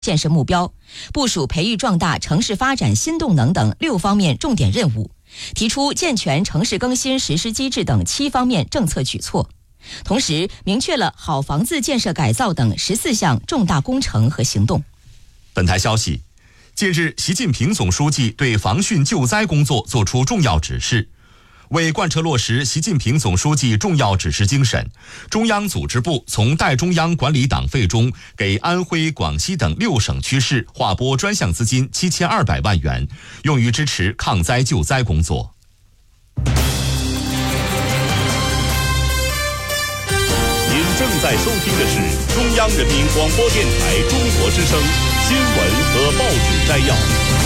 建设目标，部署培育壮大城市发展新动能等6方面重点任务，提出健全城市更新实施机制等7方面政策举措。同时明确了好房子建设改造等14项重大工程和行动。 本台消息，近日习近平总书记对防汛救灾工作作出重要指示。为贯彻落实习近平总书记重要指示精神，中央组织部从代中央管理党费中给安徽、广西等6省区市划拨专项资金7200万元，用于支持抗灾救灾工作。 您正在收听的是中央人民广播电台中国之声新闻和报纸摘要。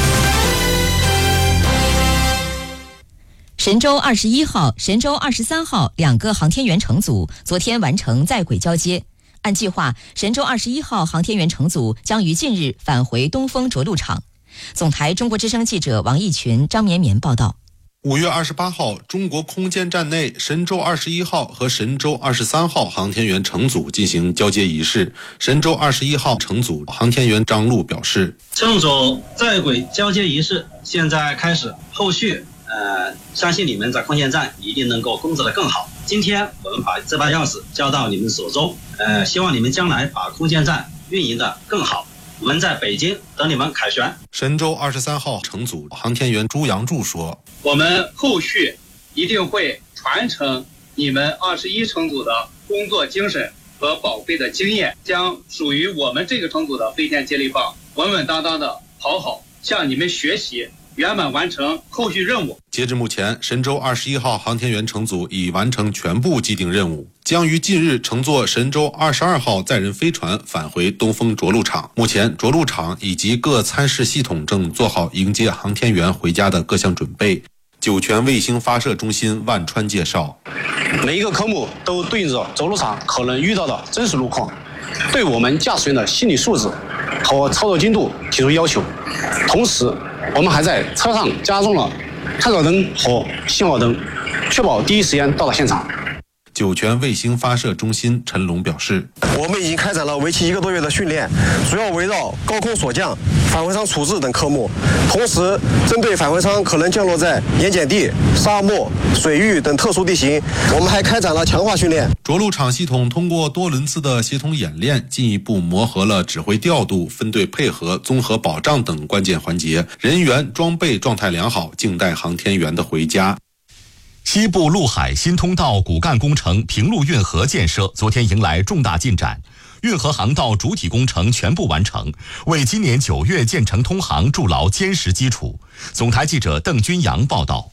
神舟21号、神舟23号2个航天员乘组昨天完成在轨交接。按计划，神舟21号航天员乘组将于近日返回东风着陆场。总台中国之声记者王毅群、张绵绵报道。 5月28号，中国空间站内神舟21号和神舟23号航天员乘组进行交接仪式。神舟21号乘组航天员张璐表示， 乘组在轨交接仪式现在开始，后续相信你们在空间站一定能够工作得更好。今天我们把这把钥匙交到你们手中，希望你们将来把空间站运营得更好。我们在北京等你们凯旋。 神舟23号乘组航天员朱杨柱说， 我们后续一定会传承你们21乘组的工作精神和宝贵的经验，将属于我们这个乘组的飞天接力棒稳稳当当的跑好，向你们学习，圆满完成后续任务。 截至目前，神舟21号航天员乘组已完成全部既定任务，将于近日乘坐神舟22号载人飞船返回东风着陆场。目前，着陆场以及各参试系统正做好迎接航天员回家的各项准备。酒泉卫星发射中心万川介绍， 每一个科目都对应着着陆场可能遇到的真实路况，对我们驾驶员的心理素质和操作精度提出要求。同时，我们还在车上加装了探照灯和信号灯，确保第一时间到达现场。 酒泉卫星发射中心陈龙表示， 我们已经开展了为期1个多月的训练，主要围绕高空锁降、返回舱处置等科目，同时针对返回舱可能降落在盐碱地、沙漠、水域等特殊地形，我们还开展了强化训练。 着陆场系统通过多轮次的协同演练，进一步磨合了指挥调度、分队配合、综合保障等关键环节，人员装备状态良好，静待航天员的回家。 西部陆海新通道骨干工程平陆运河建设昨天迎来重大进展，运河航道主体工程全部完成，为今年9月建成通航筑牢坚实基础。总台记者邓军阳报道。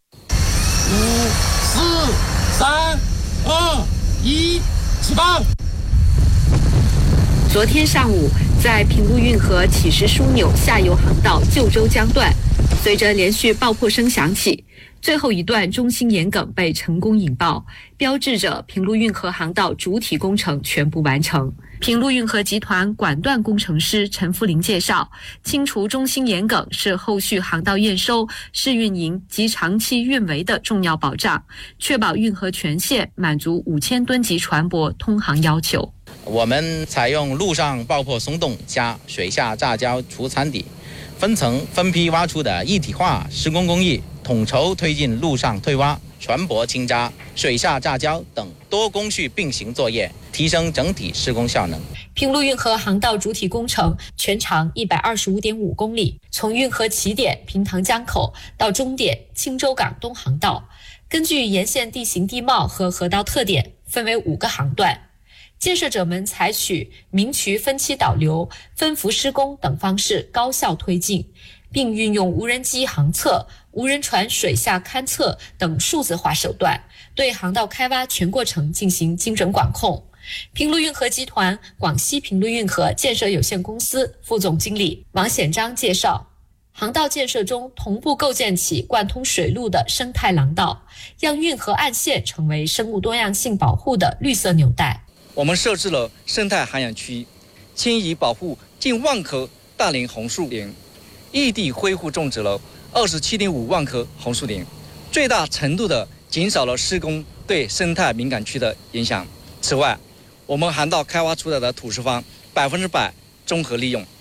5、4、3、2、1，起放！ 昨天上午，在平陆运河起实枢纽下游航道旧州江段，随着连续爆破声响起，最后一段中心沿梗被成功引爆，标志着平陆运河航道主体工程全部完成。平陆运河集团管段工程师陈福林介绍，清除中心沿梗是后续航道验收、试运营及长期运维的重要保障，确保运河全线满足5000吨级船舶通航要求。 我们采用陆上爆破松动加水下炸胶除残底，分层分批挖出的一体化施工工艺，统筹推进陆上退挖、船舶清渣、水下炸胶等多工序并行作业，提升整体施工效能。 平陆运河航道主体工程全长125.5公里，从运河起点平塘江口到终点青州港东航道，根据沿线地形地貌和河道特点，分为5个航段。建设者们采取明渠分期导流、分幅施工等方式高效推进，并运用无人机航测、无人船水下勘测等数字化手段，对航道开挖全过程进行精准管控。平陆运河集团广西平陆运河建设有限公司副总经理王显章介绍，航道建设中同步构建起贯通水路的生态廊道，让运河岸线成为生物多样性保护的绿色纽带。 我们设置了生态涵养区，迁移保护近1万棵大龄红树林，异地恢复种植了27.5万棵红树林，最大程度地减少了施工对生态敏感区的影响。此外，我们航道开挖出来的土石方100%综合利用，